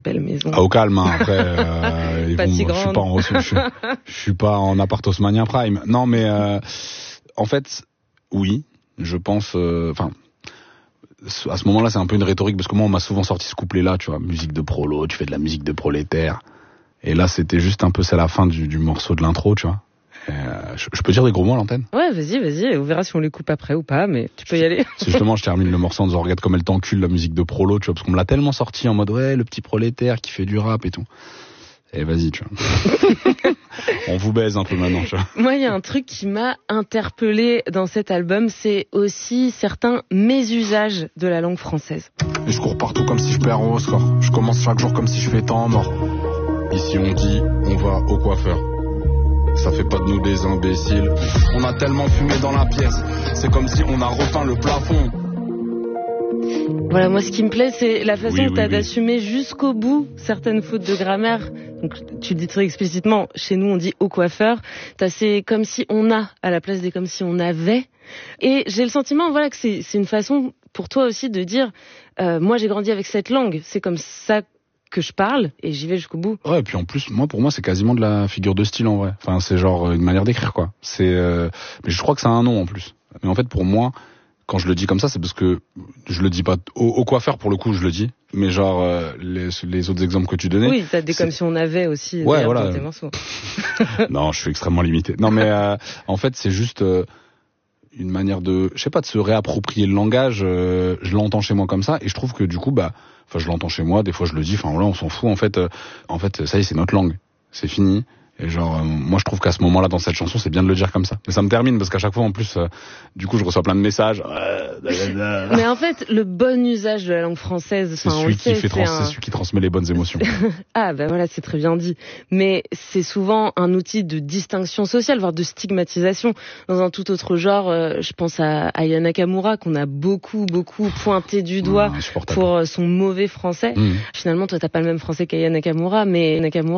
Belle maison. Ah, au calme, hein. Après, pas si grande. Je suis pas en appart Haussmannien Prime. Non, mais en fait, oui, je pense. À ce moment-là, c'est un peu une rhétorique parce que moi, on m'a souvent sorti ce couplet-là, tu vois, musique de prolo, tu fais de la musique de prolétaire. Et là, c'était juste un peu, c'est la fin du morceau de l'intro, tu vois. Je peux dire des gros mots à l'antenne? Ouais, vas-y, on verra si on les coupe après ou pas, mais tu peux y aller. C'est justement, je termine le morceau en disant, regarde comme elle t'encule la musique de prolo, tu vois, parce qu'on me l'a tellement sorti en mode, ouais, le petit prolétaire qui fait du rap et tout. Et vas-y, tu vois. On vous baise un peu maintenant, tu vois. Moi, il y a un truc qui m'a interpellée dans cet album, c'est aussi certains mésusages de la langue française. Et je cours partout comme si je perds au score. Je commence chaque jour comme si je fais temps mort. Ici on dit, on va au coiffeur. Ça fait pas de nous des imbéciles. On a tellement fumé dans la pièce, c'est comme si on a repeint le plafond. Voilà, moi ce qui me plaît, c'est la façon que tu as d'assumer jusqu'au bout certaines fautes de grammaire. Donc tu le dis très explicitement, chez nous on dit au coiffeur. C'est comme si on a à la place des comme si on avait. Et j'ai le sentiment, voilà, que c'est une façon pour toi aussi de dire, moi j'ai grandi avec cette langue, c'est comme ça que je parle et j'y vais jusqu'au bout. Ouais, et puis en plus, pour moi, c'est quasiment de la figure de style en vrai. Enfin, c'est genre une manière d'écrire, quoi. Mais je crois que ça a un nom en plus. Mais en fait, pour moi, quand je le dis comme ça, c'est parce que je le dis pas au coiffeur pour le coup, je le dis. Mais genre les autres exemples que tu donnais. Oui, t'as des comme si on avait aussi. Ouais, voilà. Dans tes morceaux. Non, je suis extrêmement limité. Non, mais en fait, c'est juste une manière de, je sais pas, de se réapproprier le langage. Je l'entends chez moi comme ça, et je trouve que du coup, je l'entends chez moi. Des fois, je le dis. Enfin, voilà, on s'en fout. En fait, ça y est, c'est notre langue. C'est fini. Et genre, moi je trouve qu'à ce moment-là, dans cette chanson, c'est bien de le dire comme ça. Mais ça me termine parce qu'à chaque fois, en plus, du coup, je reçois plein de messages. Mais en fait, le bon usage de la langue française, c'est celui qui transmet les bonnes émotions. Ah, voilà, c'est très bien dit. Mais c'est souvent un outil de distinction sociale, voire de stigmatisation. Dans un tout autre genre, je pense à Aya Nakamura, qu'on a beaucoup pointé du doigt pour son mauvais français. Finalement, toi, t'as pas le même français qu'Aya Nakamura, mais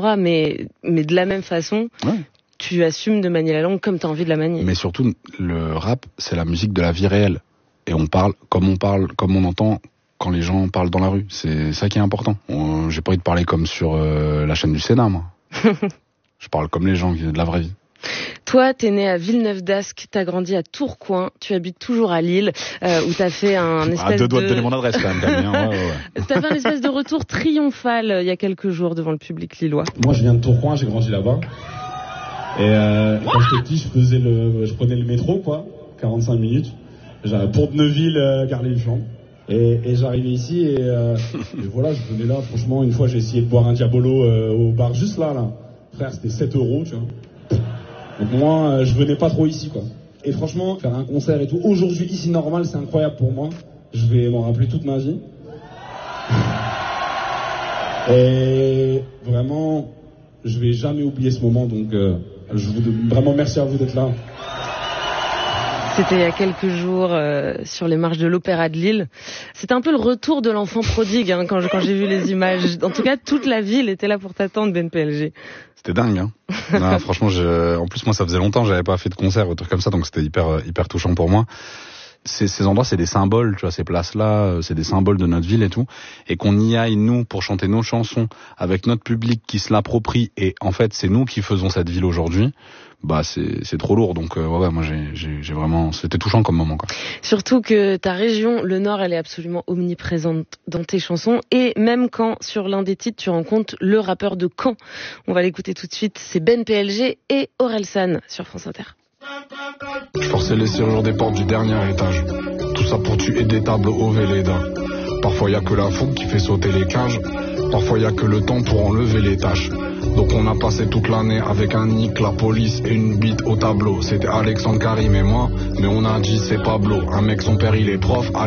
de la même façon, tu assumes de manier la langue comme tu as envie de la manier. Mais surtout, le rap, c'est la musique de la vie réelle. Et on parle, comme on entend quand les gens parlent dans la rue. C'est ça qui est important. J'ai pas envie de parler comme sur la chaîne du Sénat, moi. Je parle comme les gens, de la vraie vie. Toi, t'es né à Villeneuve-d'Ascq, t'as grandi à Tourcoing, tu habites toujours à Lille, où t'as fait un espèce de... À 2 doigts de donner mon adresse, quand même, Damien. Ouais. T'as fait un espèce de retour triomphal il y a quelques jours devant le public lillois. Moi, je viens de Tourcoing, j'ai grandi là-bas. Et quand j'étais petit, je prenais le métro, quoi, 45 minutes. Pour Neuville, Gare-les-Champs. Et j'arrivais ici et voilà, je venais là. Franchement, une fois, j'ai essayé de boire un Diabolo au bar juste là. Frère, c'était 7 €, tu vois. Donc moi, je venais pas trop ici, quoi. Et franchement, faire un concert et tout, aujourd'hui, ici, normal, c'est incroyable pour moi. Je vais m'en rappeler toute ma vie. Et vraiment, je vais jamais oublier ce moment. Donc, je vous donne vraiment merci à vous d'être là. C'était il y a quelques jours sur les marches de l'Opéra de Lille. C'était un peu le retour de l'enfant prodigue quand j'ai vu les images. En tout cas, toute la ville était là pour t'attendre, BNPLG. C'était dingue, hein. Non, franchement, en plus, moi, ça faisait longtemps que j'avais pas fait de concert ou truc comme ça, donc c'était hyper touchant pour moi. Ces endroits, c'est des symboles, tu vois, ces places-là, c'est des symboles de notre ville et tout. Et qu'on y aille, nous, pour chanter nos chansons, avec notre public qui se l'approprie, et en fait, c'est nous qui faisons cette ville aujourd'hui, c'est trop lourd. Donc, moi, j'ai vraiment, c'était touchant comme moment, quoi. Surtout que ta région, le Nord, elle est absolument omniprésente dans tes chansons, et même quand, sur l'un des titres, tu rencontres le rappeur de Caen. On va l'écouter tout de suite, c'est BNPLG et Orelsan sur France Inter. Je forçais les serrures des portes du dernier étage. Tout ça pour tuer des tableaux au Véleda. Parfois y a que la fougue qui fait sauter les cages. Parfois y a que le temps pour enlever les tâches. Donc on a passé toute l'année avec un nick, la police et une bite au tableau. C'était Alexandre Karim et moi, mais on a dit c'est Pablo. Un mec, son père il est prof.